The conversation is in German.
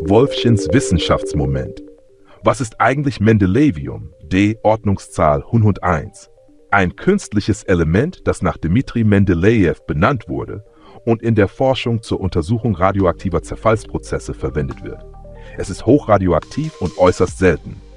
Wolffchens Wissenschaftsmoment. Was ist eigentlich Mendelevium, D Ordnungszahl 101? Ein künstliches Element, das nach Dmitri Mendelejew benannt wurde und in der Forschung zur Untersuchung radioaktiver Zerfallsprozesse verwendet wird. Es ist hochradioaktiv und äußerst selten.